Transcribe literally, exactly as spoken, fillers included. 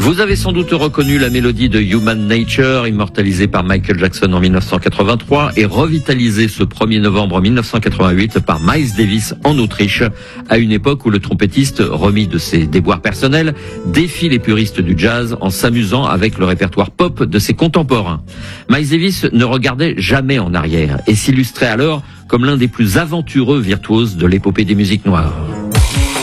Vous avez sans doute reconnu la mélodie de Human Nature, immortalisée par Michael Jackson en mille neuf cent quatre-vingt-trois et revitalisée ce premier novembre mille neuf cent quatre-vingt-huit par Miles Davis en Autriche, à une époque où le trompettiste, remis de ses déboires personnels, défie les puristes du jazz en s'amusant avec le répertoire pop de ses contemporains. Miles Davis ne regardait jamais en arrière et s'illustrait alors comme l'un des plus aventureux virtuoses de l'épopée des musiques noires.